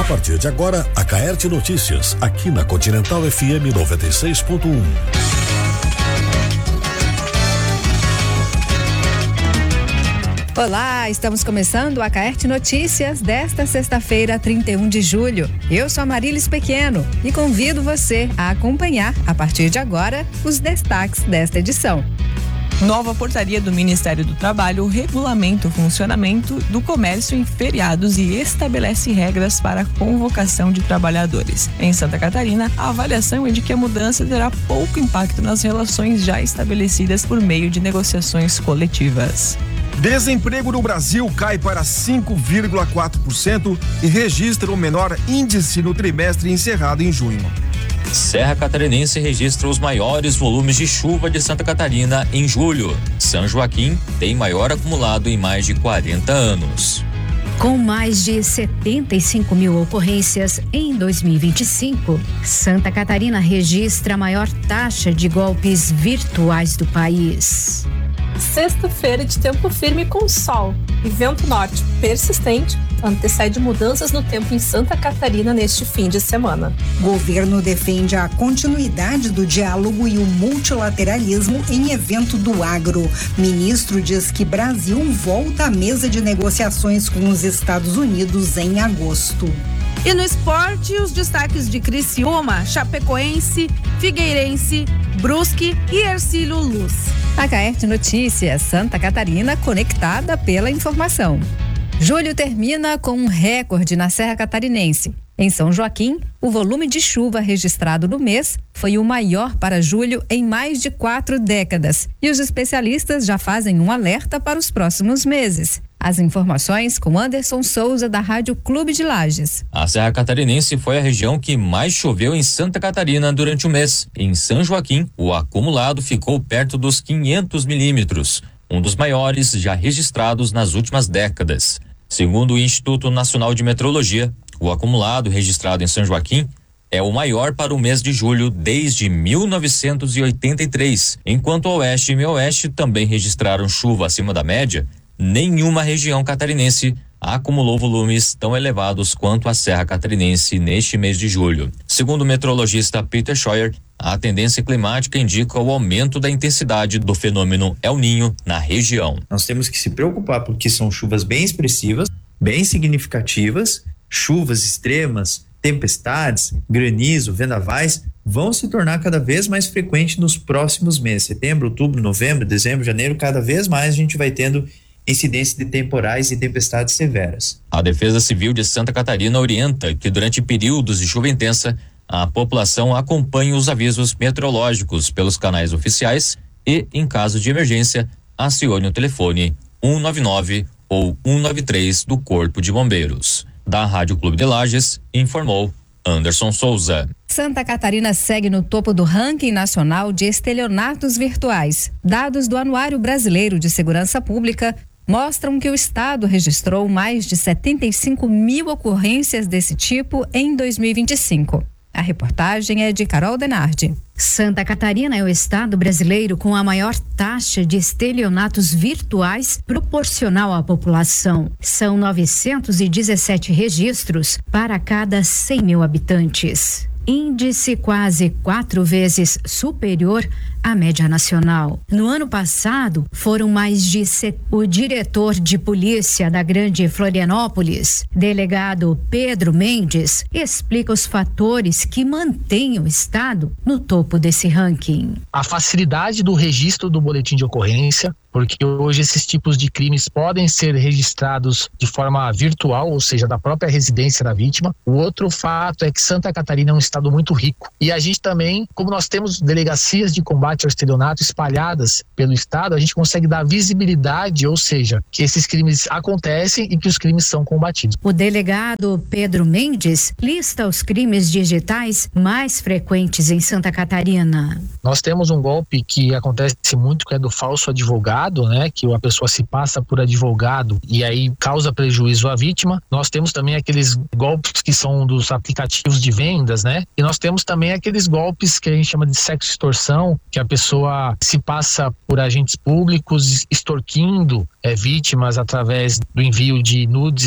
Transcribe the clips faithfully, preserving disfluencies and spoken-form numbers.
partir de agora, a Caerte Notícias, aqui na Continental F M noventa e seis ponto um. Olá, estamos começando a Caerte Notícias desta sexta-feira, trinta e um de julho. Eu sou a Marílis Pequeno e convido você a acompanhar, a partir de agora, os destaques desta edição. Nova portaria do Ministério do Trabalho regulamenta o funcionamento do comércio em feriados e estabelece regras para a convocação de trabalhadores. Em Santa Catarina, a avaliação é de que a mudança terá pouco impacto nas relações já estabelecidas por meio de negociações coletivas. Desemprego no Brasil cai para cinco vírgula quatro por cento e registra o menor índice no trimestre encerrado em junho. Serra Catarinense registra os maiores volumes de chuva de Santa Catarina em julho. São Joaquim tem maior acumulado em mais de quarenta anos. Com mais de setenta e cinco mil ocorrências em dois mil e vinte e cinco, Santa Catarina registra a maior taxa de golpes virtuais do país. Sexta-feira de tempo firme com sol e vento norte persistente antecede mudanças no tempo em Santa Catarina neste fim de semana. Governo defende a continuidade do diálogo e o multilateralismo em evento do agro. Ministro diz que Brasil volta à mesa de negociações com os Estados Unidos em agosto. E no esporte, os destaques de Criciúma, Chapecoense, Figueirense, Brusque e Hercílio Luz. A Caerte Notícias, Santa Catarina conectada pela informação. Julho termina com um recorde na Serra Catarinense. Em São Joaquim, o volume de chuva registrado no mês foi o maior para julho em mais de quatro décadas. E os especialistas já fazem um alerta para os próximos meses. As informações com Anderson Souza, da Rádio Clube de Lages. A Serra Catarinense foi a região que mais choveu em Santa Catarina durante o mês. Em São Joaquim, o acumulado ficou perto dos quinhentos milímetros, um dos maiores já registrados nas últimas décadas. Segundo o Instituto Nacional de Meteorologia, o acumulado registrado em São Joaquim é o maior para o mês de julho desde mil novecentos e oitenta e três. Enquanto o Oeste e Meio-Oeste também registraram chuva acima da média, nenhuma região catarinense acumulou volumes tão elevados quanto a Serra Catarinense neste mês de julho. Segundo o meteorologista Peter Scheuer, a tendência climática indica o aumento da intensidade do fenômeno El Niño na região. Nós temos que se preocupar porque são chuvas bem expressivas, bem significativas, chuvas extremas, tempestades, granizo, vendavais vão se tornar cada vez mais frequentes nos próximos meses. Setembro, outubro, novembro, dezembro, janeiro, cada vez mais a gente vai tendo incidência de temporais e tempestades severas. A Defesa Civil de Santa Catarina orienta que durante períodos de chuva intensa, a população acompanhe os avisos meteorológicos pelos canais oficiais e, em caso de emergência, acione o telefone um nove nove ou um nove três do Corpo de Bombeiros. Da Rádio Clube de Lages, informou Anderson Souza. Santa Catarina segue no topo do ranking nacional de estelionatos virtuais. Dados do Anuário Brasileiro de Segurança Pública mostram que o estado registrou mais de setenta e cinco mil ocorrências desse tipo em dois mil e vinte e cinco. A reportagem é de Carol Denardi. Santa Catarina é o estado brasileiro com a maior taxa de estelionatos virtuais proporcional à população. São novecentos e dezessete registros para cada cem mil habitantes. Índice quase quatro vezes superior à média nacional. No ano passado, foram mais de set... O diretor de polícia da Grande Florianópolis, delegado Pedro Mendes, explica os fatores que mantêm o estado no topo desse ranking. A facilidade do registro do boletim de ocorrência, porque hoje esses tipos de crimes podem ser registrados de forma virtual, ou seja, da própria residência da vítima. O outro fato é que Santa Catarina é um estado muito rico. E a gente também, como nós temos delegacias de combate ao estelionato espalhadas pelo estado, a gente consegue dar visibilidade, ou seja, que esses crimes acontecem e que os crimes são combatidos. O delegado Pedro Mendes lista os crimes digitais mais frequentes em Santa Catarina. Nós temos um golpe que acontece muito, que é do falso advogado, né? Que a pessoa se passa por advogado e aí causa prejuízo à vítima. Nós temos também aqueles golpes que são dos aplicativos de vendas, né? E nós temos também aqueles golpes que a gente chama de sexo extorsão, que a pessoa se passa por agentes públicos extorquindo é, vítimas através do envio de nudes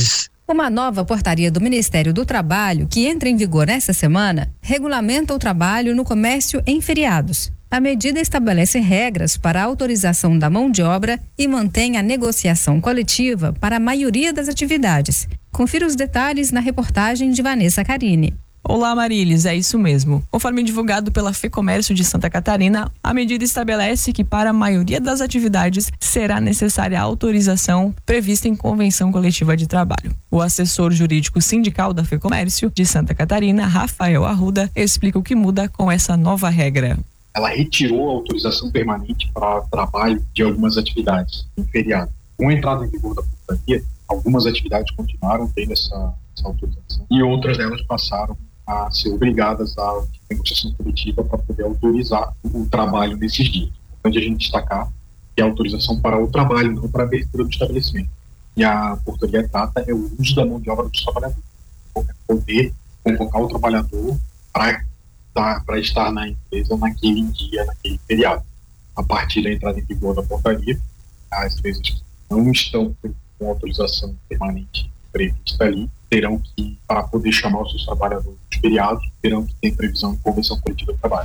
Uma nova portaria do Ministério do Trabalho, que entra em vigor esta semana, regulamenta o trabalho no comércio em feriados. A medida estabelece regras para a autorização da mão de obra e mantém a negociação coletiva para a maioria das atividades. Confira os detalhes na reportagem de Vanessa Carini. Olá, Marilis, é isso mesmo. Conforme divulgado pela FEComércio de Santa Catarina, a medida estabelece que para a maioria das atividades será necessária a autorização prevista em convenção coletiva de trabalho. O assessor jurídico sindical da FEComércio de Santa Catarina, Rafael Arruda, explica o que muda com essa nova regra. Ela retirou a autorização permanente para trabalho de algumas atividades em feriado. Com a entrada em vigor da portaria, algumas atividades continuaram tendo essa, essa autorização e outras delas passaram a ser obrigadas à negociação coletiva para poder autorizar o trabalho nesses dias. É importante a gente destacar que é autorização para o trabalho, não para a abertura do estabelecimento. E a portaria trata é o uso da mão de obra dos trabalhadores. É poder convocar o trabalhador para, para estar na empresa naquele dia, naquele feriado. A partir da entrada em vigor da portaria, as empresas que não estão com autorização permanente prevista ali, terão que, para poder chamar os seus trabalhadores de feriados, terão que ter previsão de convenção coletiva de trabalho.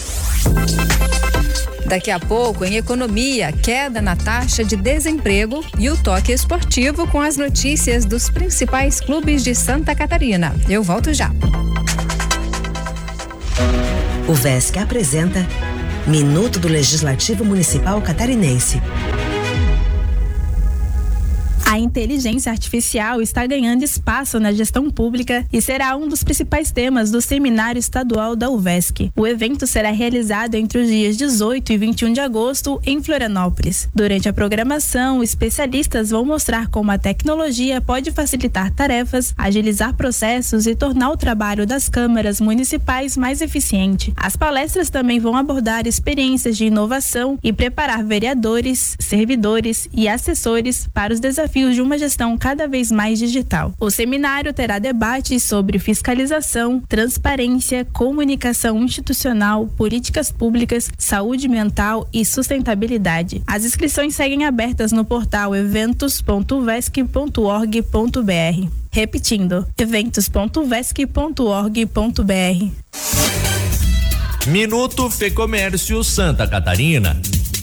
Daqui a pouco, em economia, queda na taxa de desemprego e o toque esportivo com as notícias dos principais clubes de Santa Catarina. Eu volto já. O V E S C apresenta Minuto do Legislativo Municipal Catarinense. A inteligência artificial está ganhando espaço na gestão pública e será um dos principais temas do Seminário Estadual da U V E S C. O evento será realizado entre os dias dezoito e vinte e um de agosto em Florianópolis. Durante a programação, especialistas vão mostrar como a tecnologia pode facilitar tarefas, agilizar processos e tornar o trabalho das câmaras municipais mais eficiente. As palestras também vão abordar experiências de inovação e preparar vereadores, servidores e assessores para os desafios de uma gestão cada vez mais digital. O seminário terá debates sobre fiscalização, transparência, comunicação institucional, políticas públicas, saúde mental e sustentabilidade. As inscrições seguem abertas no portal eventos ponto vesc ponto org ponto br. Repetindo, eventos ponto vesc ponto org ponto br. Minuto FEComércio Santa Catarina.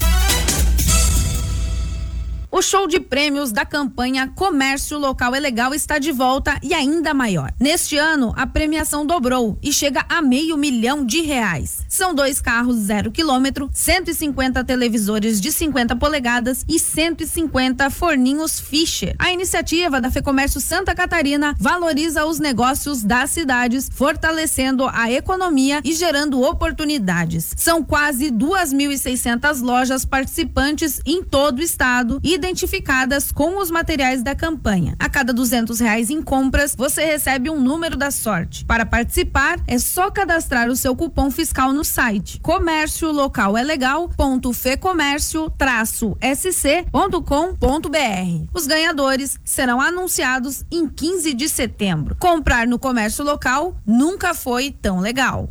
O show de prêmios da campanha Comércio Local é Legal está de volta e ainda maior. Neste ano, a premiação dobrou e chega a meio milhão de reais. São dois carros zero quilômetro, cento e cinquenta televisores de cinquenta polegadas e cento e cinquenta forninhos Fischer. A iniciativa da FEComércio Santa Catarina valoriza os negócios das cidades, fortalecendo a economia e gerando oportunidades. São quase duas mil e seiscentas lojas participantes em todo o estado e identificadas com os materiais da campanha. A cada duzentos reais em compras, você recebe um número da sorte. Para participar, é só cadastrar o seu cupom fiscal no site comércio local é legal ponto fecomércio traço s c ponto com ponto b r. Os ganhadores serão anunciados em quinze de setembro. Comprar no comércio local nunca foi tão legal.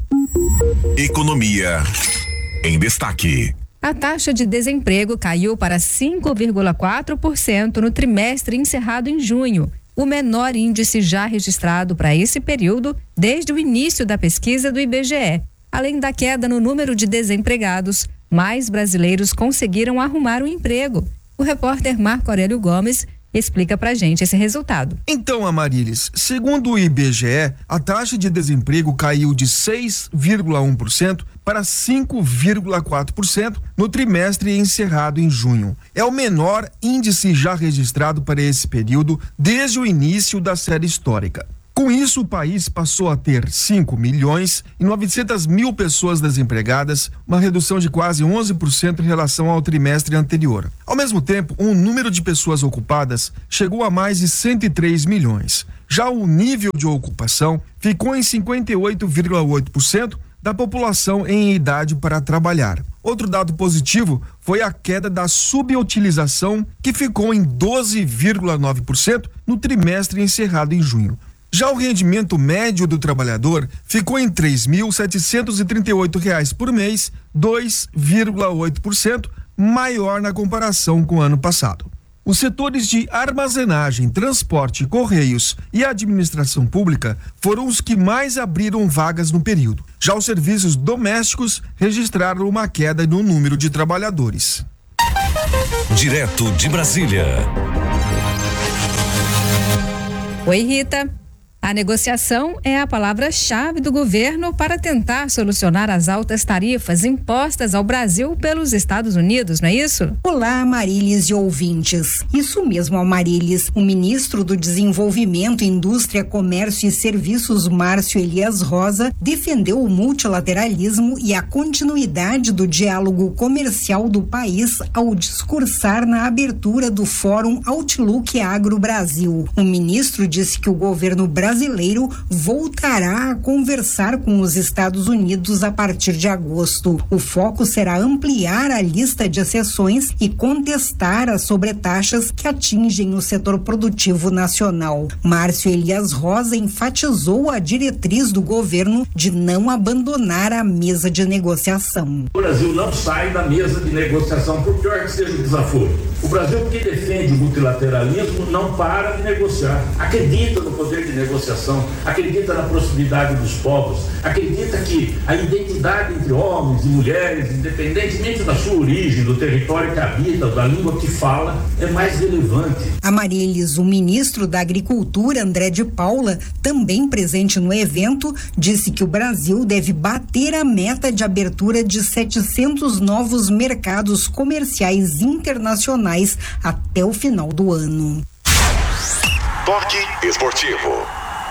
Economia em destaque. A taxa de desemprego caiu para cinco vírgula quatro por cento no trimestre encerrado em junho, o menor índice já registrado para esse período desde o início da pesquisa do I B G E. Além da queda no número de desempregados, mais brasileiros conseguiram arrumar um emprego. O repórter Marco Aurélio Gomes explica pra gente esse resultado. Então, Amarilis, segundo o I B G E, a taxa de desemprego caiu de seis vírgula um por cento para cinco vírgula quatro por cento no trimestre encerrado em junho. É o menor índice já registrado para esse período desde o início da série histórica. Com isso, o país passou a ter cinco milhões e novecentas mil pessoas desempregadas, uma redução de quase onze por cento em relação ao trimestre anterior. Ao mesmo tempo, o número de pessoas ocupadas chegou a mais de cento e três milhões. Já o nível de ocupação ficou em cinquenta e oito vírgula oito por cento da população em idade para trabalhar. Outro dado positivo foi a queda da subutilização, que ficou em doze vírgula nove por cento no trimestre encerrado em junho. Já o rendimento médio do trabalhador ficou em três mil setecentos e trinta e oito reais por mês, dois vírgula oito por cento maior na comparação com o ano passado. Os setores de armazenagem, transporte, correios e administração pública foram os que mais abriram vagas no período. Já os serviços domésticos registraram uma queda no número de trabalhadores. Direto de Brasília. Oi, Rita. A negociação é a palavra-chave do governo para tentar solucionar as altas tarifas impostas ao Brasil pelos Estados Unidos, não é isso? Olá, Amarilis e ouvintes. Isso mesmo, Amarilis. O ministro do Desenvolvimento, Indústria, Comércio e Serviços, Márcio Elias Rosa, defendeu o multilateralismo e a continuidade do diálogo comercial do país ao discursar na abertura do Fórum Outlook Agro Brasil. O ministro disse que o governo brasileiro brasileiro voltará a conversar com os Estados Unidos a partir de agosto. O foco será ampliar a lista de exceções e contestar as sobretaxas que atingem o setor produtivo nacional. Márcio Elias Rosa enfatizou a diretriz do governo de não abandonar a mesa de negociação. O Brasil não sai da mesa de negociação, por pior que seja o desafio. O Brasil, que defende o multilateralismo, não para de negociar. Acredita no poder de negociação. Acredita na proximidade dos povos, acredita que a identidade entre homens e mulheres, independentemente da sua origem, do território que habita, da língua que fala, é mais relevante. Amarilis, o ministro da Agricultura, André de Paula, também presente no evento, disse que o Brasil deve bater a meta de abertura de setecentos novos mercados comerciais internacionais até o final do ano. Toque esportivo.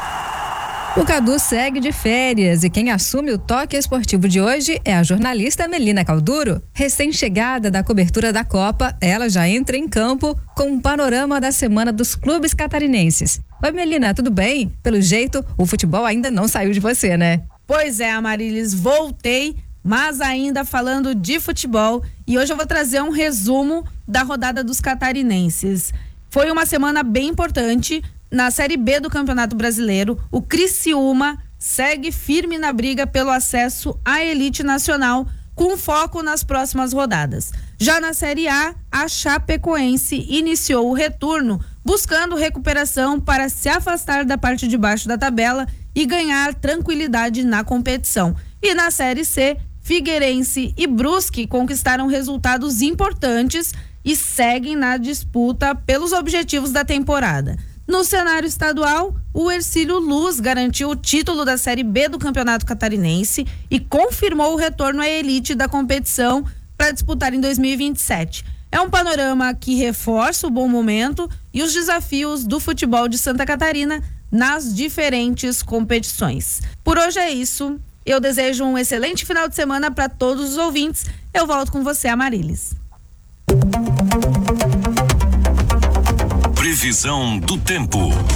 O Cadu segue de férias e quem assume o toque esportivo de hoje é a jornalista Melina Calduro. Recém-chegada da cobertura da Copa, ela já entra em campo com um panorama da semana dos clubes catarinenses. Oi, Melina, tudo bem? Pelo jeito, o futebol ainda não saiu de você, né? Pois é, Amarilis, voltei, mas ainda falando de futebol, e hoje eu vou trazer um resumo da rodada dos catarinenses. Foi uma semana bem importante. Na Série B do Campeonato Brasileiro, o Criciúma segue firme na briga pelo acesso à elite nacional, com foco nas próximas rodadas. Já na Série A, a Chapecoense iniciou o retorno, buscando recuperação para se afastar da parte de baixo da tabela e ganhar tranquilidade na competição. E na Série C, Figueirense e Brusque conquistaram resultados importantes e seguem na disputa pelos objetivos da temporada. No cenário estadual, o Hercílio Luz garantiu o título da Série B do Campeonato Catarinense e confirmou o retorno à elite da competição para disputar em dois mil e vinte e sete. É um panorama que reforça o bom momento e os desafios do futebol de Santa Catarina nas diferentes competições. Por hoje é isso. Eu desejo um excelente final de semana para todos os ouvintes. Eu volto com você, Amarilis. Previsão do tempo.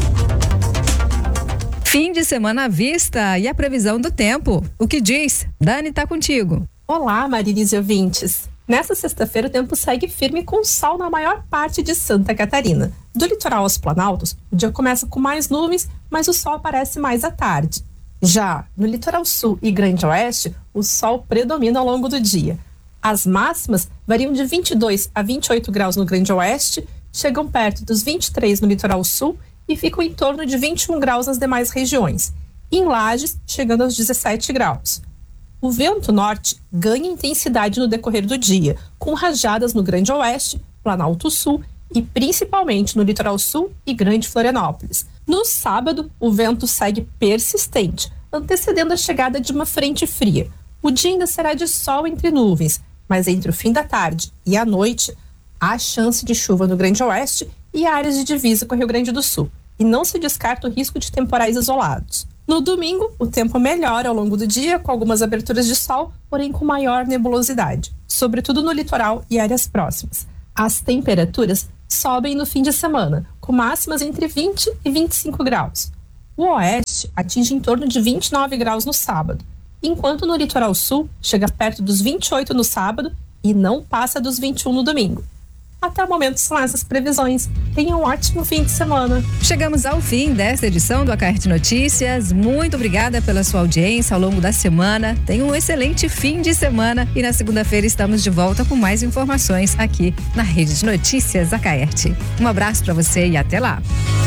Fim de semana à vista e a previsão do tempo. O que diz? Dani, tá contigo. Olá, Marilis e ouvintes. Nessa sexta-feira o tempo segue firme com sol na maior parte de Santa Catarina. Do litoral aos planaltos, o dia começa com mais nuvens, mas o sol aparece mais à tarde. Já no litoral sul e grande oeste, o sol predomina ao longo do dia. As máximas variam de vinte e dois a vinte e oito graus no grande oeste, chegam perto dos vinte e três no litoral sul e ficam em torno de vinte e um graus nas demais regiões. Em Lages, chegando aos dezessete graus. O vento norte ganha intensidade no decorrer do dia, com rajadas no grande oeste, Planalto Sul e principalmente no litoral sul e Grande Florianópolis. No sábado, o vento segue persistente, antecedendo a chegada de uma frente fria. O dia ainda será de sol entre nuvens, mas entre o fim da tarde e a noite, há chance de chuva no Grande Oeste e áreas de divisa com o Rio Grande do Sul. E não se descarta o risco de temporais isolados. No domingo, o tempo melhora ao longo do dia, com algumas aberturas de sol, porém com maior nebulosidade, sobretudo no litoral e áreas próximas. As temperaturas sobem no fim de semana, com máximas entre vinte e vinte e cinco graus. O oeste atinge em torno de vinte e nove graus no sábado, enquanto no litoral sul chega perto dos vinte e oito no sábado e não passa dos vinte e um no domingo. Até o momento são essas previsões. Tenham um ótimo fim de semana. Chegamos ao fim desta edição do Acaerte Notícias. Muito obrigada pela sua audiência ao longo da semana. Tenha um excelente fim de semana e na segunda-feira estamos de volta com mais informações aqui na Rede de Notícias Acaerte. Um abraço para você e até lá.